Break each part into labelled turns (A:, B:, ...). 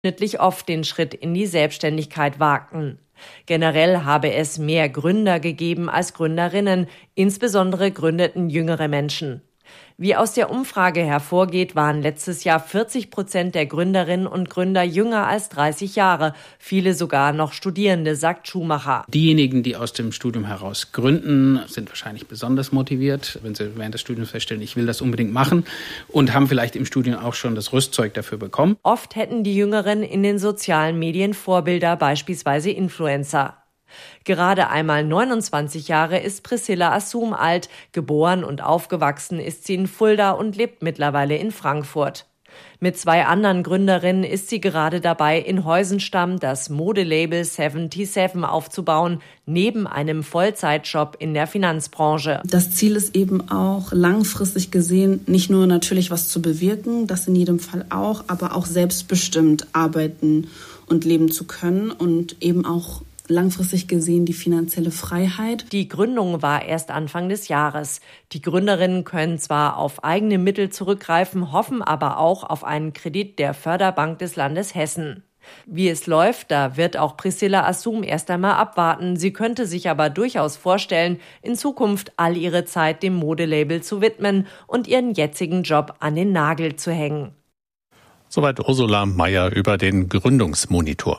A: durchschnittlich oft den Schritt in die Selbstständigkeit wagten. Generell habe es mehr Gründer gegeben als Gründerinnen, insbesondere gründeten jüngere Menschen. Wie aus der Umfrage hervorgeht, waren letztes Jahr 40% der Gründerinnen und Gründer jünger als 30 Jahre, viele sogar noch Studierende, sagt Schumacher.
B: Diejenigen, die aus dem Studium heraus gründen, sind wahrscheinlich besonders motiviert, wenn sie während des Studiums feststellen, ich will das unbedingt machen und haben vielleicht im Studium auch schon das Rüstzeug dafür bekommen.
A: Oft hätten die Jüngeren in den sozialen Medien Vorbilder, beispielsweise Influencer. Gerade einmal 29 Jahre ist Priscilla Assum alt. Geboren und aufgewachsen ist sie in Fulda und lebt mittlerweile in Frankfurt. Mit 2 anderen Gründerinnen ist sie gerade dabei, in Heusenstamm das Modelabel 77 aufzubauen, neben einem Vollzeitjob in der Finanzbranche.
C: Das Ziel ist eben auch langfristig gesehen, nicht nur natürlich was zu bewirken, das in jedem Fall auch, aber auch selbstbestimmt arbeiten und leben zu können und eben auch langfristig gesehen die finanzielle Freiheit.
A: Die Gründung war erst Anfang des Jahres. Die Gründerinnen können zwar auf eigene Mittel zurückgreifen, hoffen aber auch auf einen Kredit der Förderbank des Landes Hessen. Wie es läuft, da wird auch Priscilla Assum erst einmal abwarten. Sie könnte sich aber durchaus vorstellen, in Zukunft all ihre Zeit dem Modelabel zu widmen und ihren jetzigen Job an den Nagel zu hängen.
D: Soweit Ursula Mayer über den Gründungsmonitor.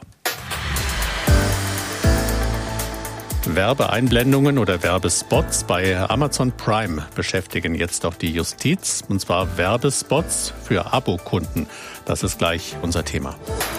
D: Werbeeinblendungen oder Werbespots bei Amazon Prime beschäftigen jetzt auch die Justiz, und zwar Werbespots für Abokunden. Das ist gleich unser Thema.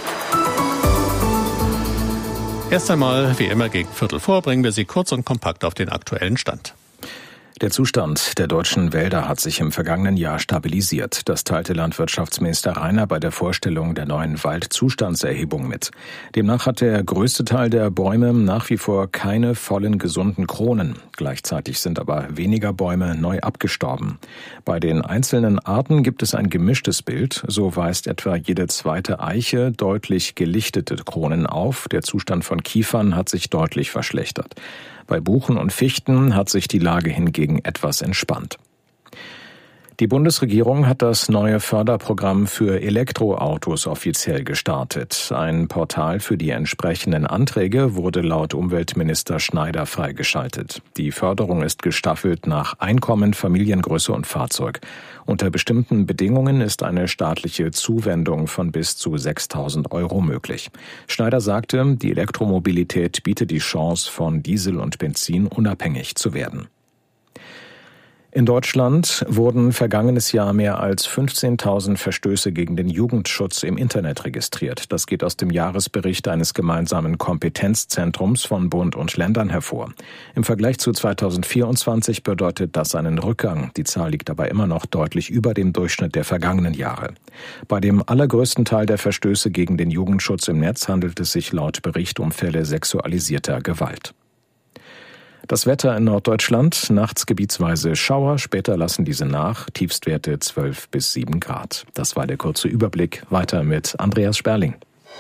D: Erst einmal, wie immer gegen 15:15, bringen wir Sie kurz und kompakt auf den aktuellen Stand.
E: Der Zustand der deutschen Wälder hat sich im vergangenen Jahr stabilisiert. Das teilte Landwirtschaftsminister Reiner bei der Vorstellung der neuen Waldzustandserhebung mit. Demnach hat der größte Teil der Bäume nach wie vor keine vollen gesunden Kronen. Gleichzeitig sind aber weniger Bäume neu abgestorben. Bei den einzelnen Arten gibt es ein gemischtes Bild. So weist etwa jede zweite Eiche deutlich gelichtete Kronen auf. Der Zustand von Kiefern hat sich deutlich verschlechtert. Bei Buchen und Fichten hat sich die Lage hingegen etwas entspannt. Die Bundesregierung hat das neue Förderprogramm für Elektroautos offiziell gestartet. Ein Portal für die entsprechenden Anträge wurde laut Umweltminister Schneider freigeschaltet. Die Förderung ist gestaffelt nach Einkommen, Familiengröße und Fahrzeug. Unter bestimmten Bedingungen ist eine staatliche Zuwendung von bis zu 6.000 € möglich. Schneider sagte, die Elektromobilität bietet die Chance, von Diesel und Benzin unabhängig zu werden. In Deutschland wurden vergangenes Jahr mehr als 15.000 Verstöße gegen den Jugendschutz im Internet registriert. Das geht aus dem Jahresbericht eines gemeinsamen Kompetenzzentrums von Bund und Ländern hervor. Im Vergleich zu 2024 bedeutet das einen Rückgang. Die Zahl liegt aber immer noch deutlich über dem Durchschnitt der vergangenen Jahre. Bei dem allergrößten Teil der Verstöße gegen den Jugendschutz im Netz handelt es sich laut Bericht um Fälle sexualisierter Gewalt. Das Wetter in Norddeutschland, nachts gebietsweise Schauer, später lassen diese nach, Tiefstwerte 12 bis 7 Grad. Das war der kurze Überblick. Weiter mit Andreas Sperling.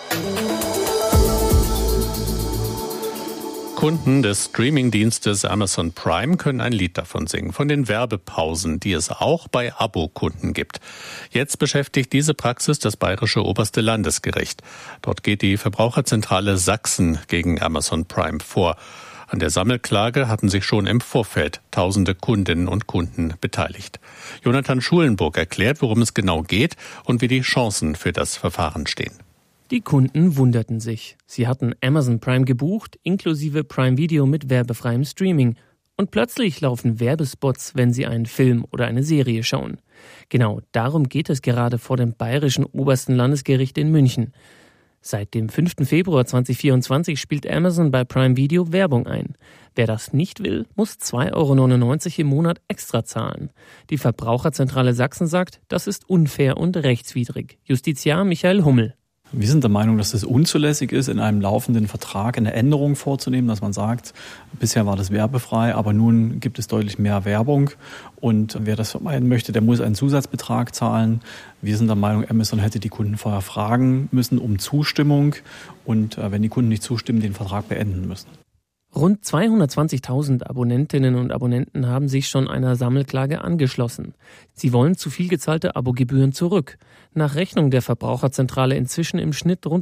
D: Kunden des Streamingdienstes Amazon Prime können ein Lied davon singen, von den Werbepausen, die es auch bei Abokunden gibt. Jetzt beschäftigt diese Praxis das Bayerische Oberste Landesgericht. Dort geht die Verbraucherzentrale Sachsen gegen Amazon Prime vor. An der Sammelklage hatten sich schon im Vorfeld tausende Kundinnen und Kunden beteiligt. Jonathan Schulenburg erklärt, worum es genau geht und wie die Chancen für das Verfahren stehen.
F: Die Kunden wunderten sich. Sie hatten Amazon Prime gebucht, inklusive Prime Video mit werbefreiem Streaming. Und plötzlich laufen Werbespots, wenn sie einen Film oder eine Serie schauen. Genau darum geht es gerade vor dem Bayerischen Obersten Landesgericht in München. Seit dem 5. Februar 2024 spielt Amazon bei Prime Video Werbung ein. Wer das nicht will, muss 2,99 € im Monat extra zahlen. Die Verbraucherzentrale Sachsen sagt, das ist unfair und rechtswidrig. Justiziar Michael Hummel.
G: Wir sind der Meinung, dass es unzulässig ist, in einem laufenden Vertrag eine Änderung vorzunehmen, dass man sagt, bisher war das werbefrei, aber nun gibt es deutlich mehr Werbung und wer das vermeiden möchte, der muss einen Zusatzbetrag zahlen. Wir sind der Meinung, Amazon hätte die Kunden vorher fragen müssen um Zustimmung und wenn die Kunden nicht zustimmen, den Vertrag beenden müssen.
F: Rund 220.000 Abonnentinnen und Abonnenten haben sich schon einer Sammelklage angeschlossen. Sie wollen zu viel gezahlte Abogebühren zurück. Nach Rechnung der Verbraucherzentrale inzwischen im Schnitt rund